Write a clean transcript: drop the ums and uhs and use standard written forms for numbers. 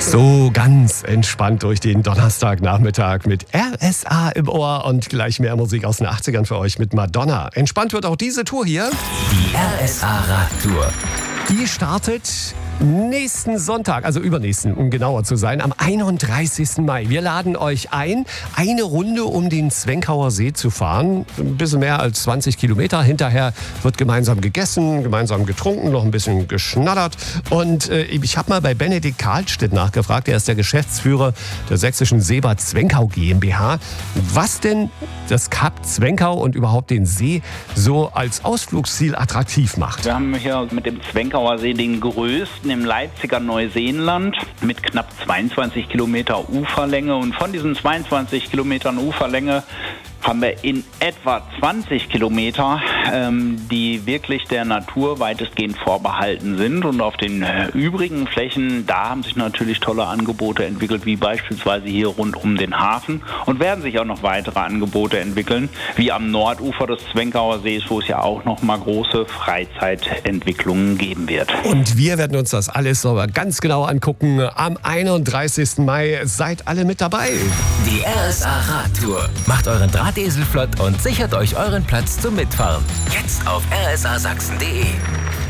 So ganz entspannt durch den Donnerstagnachmittag mit RSA im Ohr und gleich mehr Musik aus den 80ern für euch mit Madonna. Entspannt wird auch diese Tour hier. Die RSA Radtour. Die startet nächsten Sonntag, also übernächsten, um genauer zu sein, am 31. Mai. Wir laden euch ein, eine Runde um den Zwenkauer See zu fahren. Ein bisschen mehr als 20 Kilometer. Hinterher wird gemeinsam gegessen, gemeinsam getrunken, noch ein bisschen geschnattert. Und ich habe mal bei Benedikt Karlstedt nachgefragt, er ist der Geschäftsführer der sächsischen Seebad Zwenkau GmbH, was denn das Kap Zwenkau und überhaupt den See so als Ausflugsziel attraktiv macht. Wir haben hier mit dem Zwenkauer See den größten im Leipziger Neuseenland mit knapp 22 Kilometer Uferlänge. Und von diesen 22 Kilometern Uferlänge haben wir in etwa 20 Kilometer, die wirklich der Natur weitestgehend vorbehalten sind. Und auf den übrigen Flächen, da haben sich natürlich tolle Angebote entwickelt, wie beispielsweise hier rund um den Hafen. Und werden sich auch noch weitere Angebote entwickeln, wie am Nordufer des Zwenkauer Sees, wo es ja auch noch mal große Freizeitentwicklungen geben wird. Und wir werden uns das alles aber ganz genau angucken am 31. Mai. Seid alle mit dabei. Die RSA Radtour. Macht euren Drahtesel flott und sichert euch euren Platz zum Mitfahren. Jetzt auf rsasachsen.de.